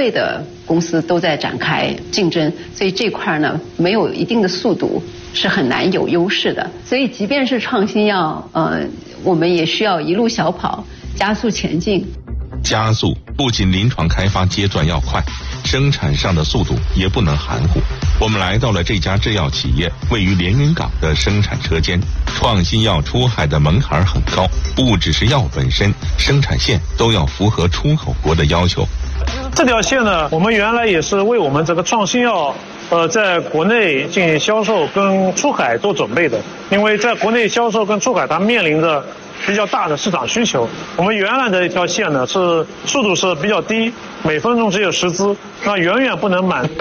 对的公司都在展开竞争，所以这块呢没有一定的速度是很难有优势的。所以即便是创新药，我们也需要一路小跑，加速前进。 加速不仅临床开发阶段要快，生产上的速度也不能含糊。我们来到了这家制药企业位于连云港的生产车间。创新药出海的门槛很高，不只是药本身，生产线都要符合出口国的要求。 这条线呢，我们原来也是为我们这个创新药在国内进行销售跟出海做准备的。因为在国内销售跟出海它面临着比较大的市场需求。我们原来的一条线呢是速度是比较低，每分钟只有10支，那远远不能满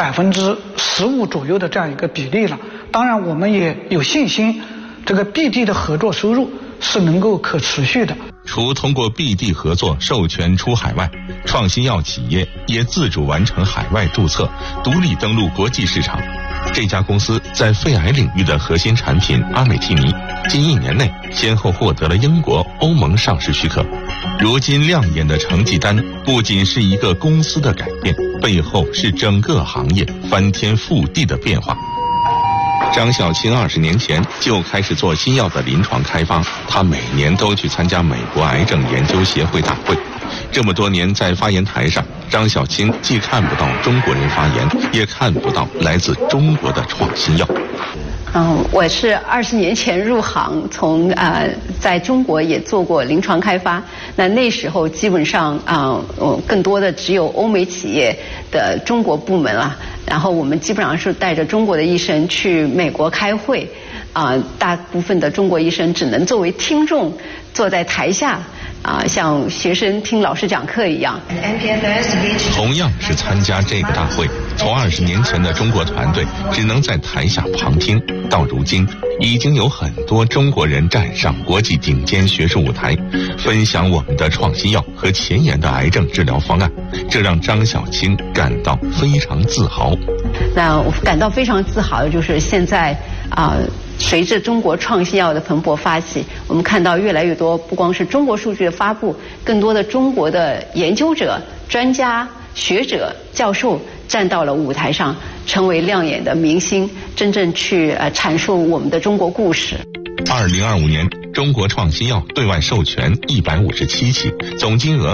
15%左右的这样一个比例了。当然我们也有信心，这个 BD 的合作收入是能够可持续的。 除通过 BD 合作授权出海外，创新药企业也自主完成海外注册，独立登陆国际市场。这家公司在肺癌领域的核心产品阿美替尼，近1年内先后获得了英国、欧盟上市许可。如今亮眼的成绩单不仅是一个公司的改变，背后是整个行业翻天覆地的变化。张小青20年前就开始做新药的临床开发，他每年都去参加美国癌症研究协会大会。这么多年在发言台上，张小青既看不到中国人发言，也看不到来自中国的创新药。 我是20年前入行，在中国也做过临床开发。那时候基本上更多的只有欧美企业的中国部门了。然后我们基本上是带着中国的医生去美国开会，大部分的中国医生只能作为听众坐在台下，像学生听老师讲课一样。 同样是参加这个大会，从20年前的中国团队只能在台下旁听，到如今已经有很多中国人站上国际顶尖学术舞台，分享我们的创新药和前沿的癌症治疗方案，这让张小青感到非常自豪。 那我感到非常自豪的就是现在随着中国创新药的蓬勃发起，我们看到越来越多不光是中国数据的发布，更多的中国的研究者、专家、学者、教授站到了舞台上，成为亮眼的明星，真正去阐述我们的中国故事。 2025年，中国创新药对外授权157起，总金额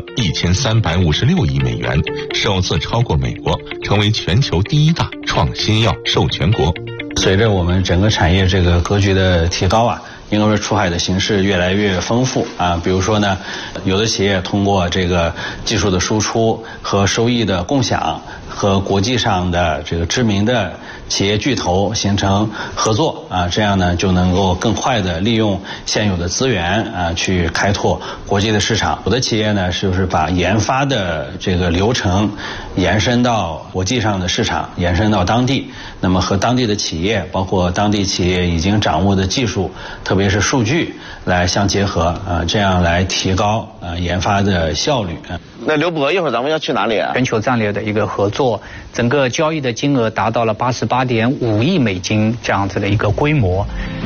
1356亿美元，首次超过美国，成为全球第1大创新药授权国。 随着我们整个产业这个格局的提高应该说出海的形式越来越丰富比如说呢，有的企业通过这个技术的输出和收益的共享，和国际上的这个知名的企业巨头形成合作这样呢就能够更快的利用现有的资源去开拓国际的市场。有的企业呢是不是把研发的这个流程延伸到国际上的市场，延伸到当地，那么和当地的企业，包括当地企业已经掌握的技术，特别是数据来相结合这样来提高研发的效率。 那刘博，一会儿咱们要去哪里全球战略的一个合作，整个交易的金额达到了88.5亿美金这样子的一个规模。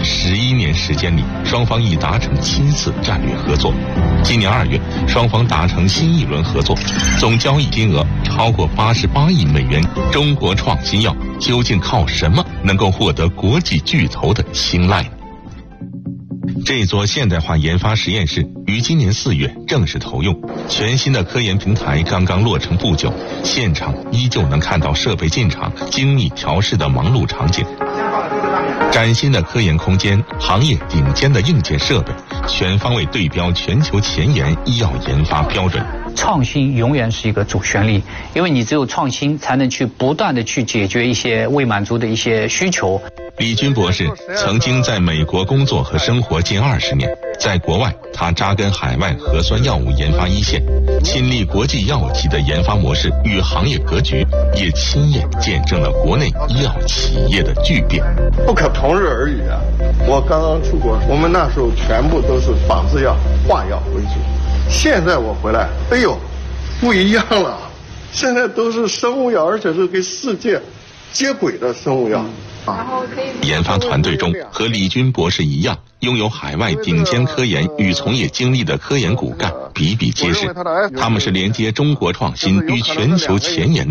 11年时间里，双方已达成7次战略合作。今年2月，双方达成新一轮合作，总交易金额超过88亿美元。中国创新药究竟靠什么能够获得国际巨头的青睐呢？这座现代化研发实验室于今年4月正式投用，全新的科研平台刚刚落成不久，现场依旧能看到设备进场、精密调试的忙碌场景。崭新的科研空间，行业顶尖的硬件设备，全方位对标全球前沿医药研发标准。 创新永远是一个主旋律，因为你只有创新才能去不断的去解决一些未满足的一些需求。 李军博士曾经在美国工作和生活近20年，在国外他扎根海外核酸药物研发一线，亲历国际药企的研发模式与行业格局，也亲眼见证了国内医药企业的巨变。 不可同日而语我刚刚出国，我们那时候全部都是仿制药、化药为主，现在我回来，哎呦，不一样了，现在都是生物药，而且是跟世界接轨的生物药。 研发团队中和李军博士一样，拥有海外顶尖科研与从业经历的科研骨干比比皆是，他们是连接中国创新与全球前沿